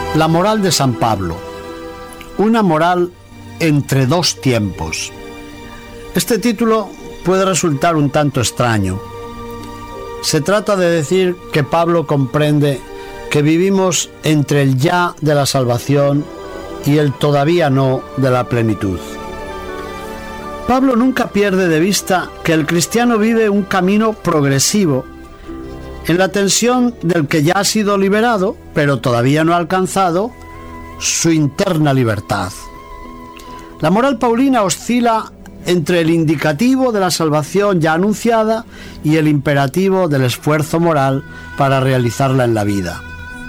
La moral de San Pablo. Una moral entre dos tiempos. Este título puede resultar un tanto extraño. Se trata de decir que Pablo comprende que vivimos entre el ya de la salvación y el todavía no de la plenitud. Pablo nunca pierde de vista que el cristiano vive un camino progresivo en la tensión del que ya ha sido liberado, pero todavía no ha alcanzado su interna libertad. La moral paulina oscila entre el indicativo de la salvación ya anunciada y el imperativo del esfuerzo moral para realizarla en la vida.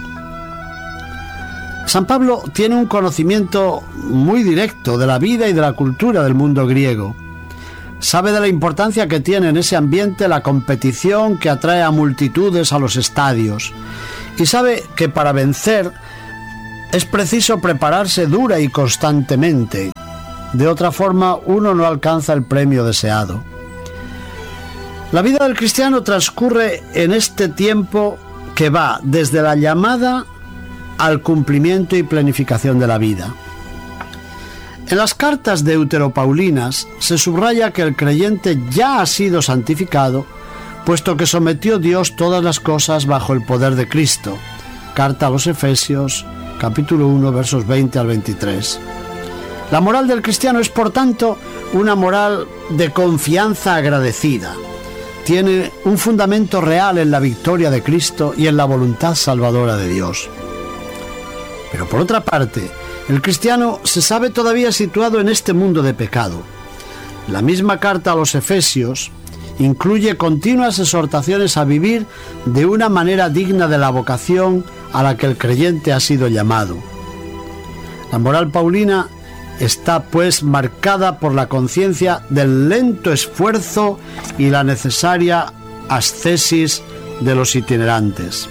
San Pablo tiene un conocimiento muy directo de la vida y de la cultura del mundo griego. Sabe de la importancia que tiene en ese ambiente la competición que atrae a multitudes a los estadios, y sabe que para vencer es preciso prepararse dura y constantemente. De otra forma, uno no alcanza el premio deseado. La vida del cristiano transcurre en este tiempo que va desde la llamada al cumplimiento y planificación de la vida. En las cartas deuteropaulinas se subraya que el creyente ya ha sido santificado, puesto que sometió Dios todas las cosas bajo el poder de Cristo. Carta a los Efesios, capítulo 1, versos 20 al 23. La moral del cristiano es, por tanto, una moral de confianza agradecida. Tiene un fundamento real en la victoria de Cristo y en la voluntad salvadora de Dios. Pero por otra parte, el cristiano se sabe todavía situado en este mundo de pecado. La misma carta a los Efesios incluye continuas exhortaciones a vivir de una manera digna de la vocación a la que el creyente ha sido llamado. La moral paulina está pues marcada por la conciencia del lento esfuerzo y la necesaria ascesis de los itinerantes.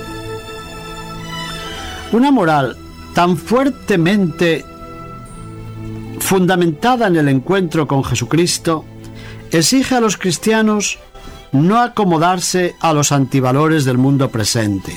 Una moral tan fuertemente fundamentada en el encuentro con Jesucristo exige a los cristianos no acomodarse a los antivalores del mundo presente.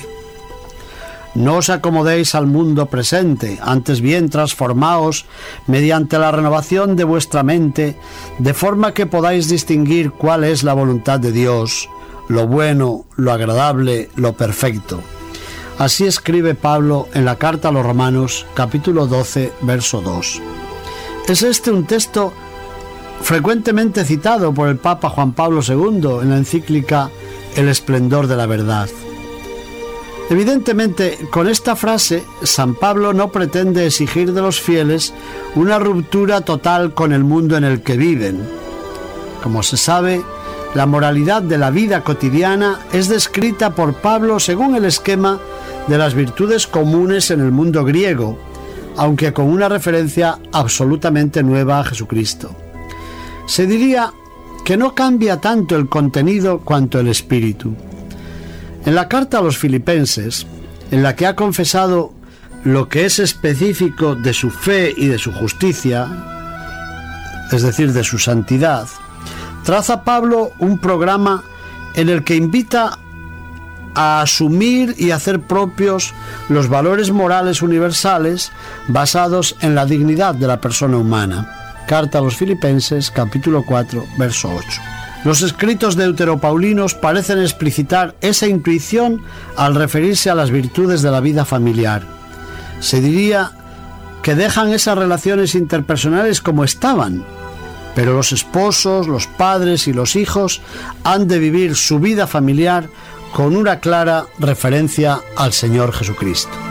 No os acomodéis al mundo presente, antes bien transformaos mediante la renovación de vuestra mente, de forma que podáis distinguir cuál es la voluntad de Dios, lo bueno, lo agradable, lo perfecto. Así escribe Pablo en la carta a los Romanos, capítulo 12, verso 2. Es este un texto frecuentemente citado por el Papa Juan Pablo II en la encíclica El esplendor de la verdad. Evidentemente, con esta frase, San Pablo no pretende exigir de los fieles una ruptura total con el mundo en el que viven. Como se sabe, la moralidad de la vida cotidiana es descrita por Pablo según el esquema de las virtudes comunes en el mundo griego, aunque con una referencia absolutamente nueva a Jesucristo. Se diría que no cambia tanto el contenido cuanto el espíritu. En la carta a los Filipenses, en la que ha confesado lo que es específico de su fe y de su justicia, es decir, de su santidad, traza Pablo un programa en el que invita a asumir y hacer propios los valores morales universales basados en la dignidad de la persona humana. Carta a los Filipenses, capítulo 4, verso 8. Los escritos deuteropaulinos parecen explicitar esa intuición al referirse a las virtudes de la vida familiar. Se diría que dejan esas relaciones interpersonales como estaban, pero los esposos, los padres y los hijos han de vivir su vida familiar con una clara referencia al Señor Jesucristo.